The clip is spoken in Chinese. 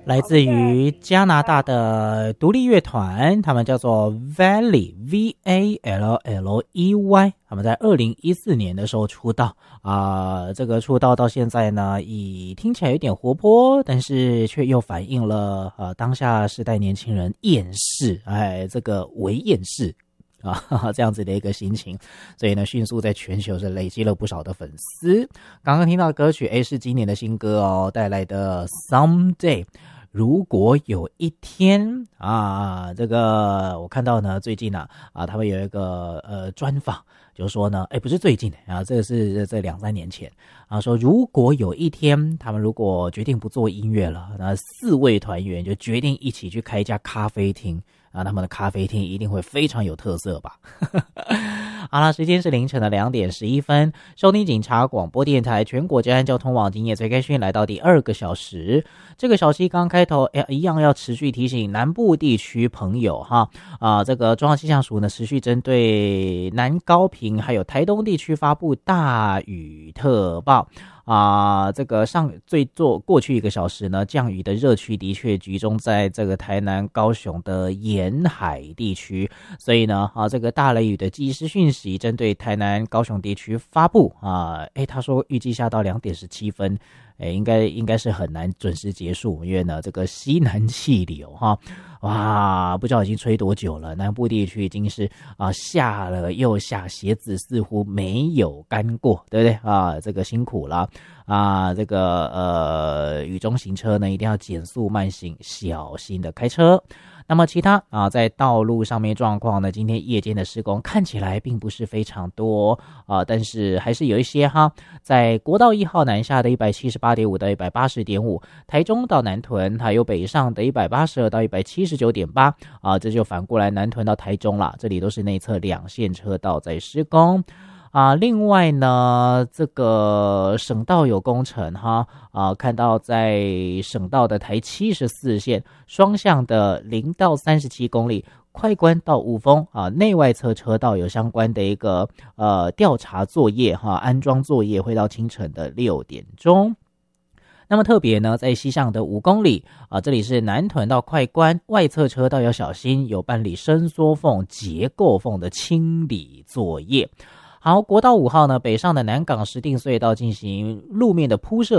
来自于加拿大的独立乐团，他们叫做 Valley V-A-L-L-E-Y， 他们在2014年的时候出道这个出道到现在呢，以听起来有点活泼，但是却又反映了当下世代年轻人厌世，这个微厌世这样子的一个心情，所以呢，迅速在全球是累积了不少的粉丝。刚刚听到的歌曲是今年的新歌哦，带来的 Someday。如果有一天这个我看到呢，最近他们有一个专访，就是说呢，不是最近这个是这2-3年前说如果有一天他们如果决定不做音乐了，那4位团员就决定一起去开一家咖啡厅他们的咖啡厅一定会非常有特色吧。好了，时间是凌晨的2点11分，收听警察广播电台全国治安交通网今夜最开讯来到第2个小时。这个小时刚开头一样要持续提醒南部地区朋友这个中央气象署呢持续针对南高屏还有台东地区发布大雨特报这个过去1个小时呢，降雨的热区的确集中在这个台南高雄的沿海地区，所以呢这个大雷雨的即时讯息针对台南高雄地区发布他说预计下到2点17分应该是很难准时结束，因为呢这个西南气流不知道已经吹多久了，南部地区已经是下了又下，鞋子似乎没有干过，对不对这个辛苦了这个雨中行车呢一定要减速慢行，小心的开车。那么其他在道路上面状况呢，今天夜间的施工看起来并不是非常多但是还是有一些在国道1号南下的 178.5 到 180.5， 台中到南屯还有北上的182到 179.8 这就反过来南屯到台中啦，这里都是内侧2线车道在施工另外呢这个省道有工程看到在省道的台74线双向的0到37公里快关到五峰内外侧车道有相关的一个调查作业安装作业会到清晨的6点钟。那么特别呢在西向的5公里这里是南屯到快关外侧车道要小心，有办理伸缩缝结构缝的清理作业。好，国道5号呢北上的南港石碇隧道进行路面的铺设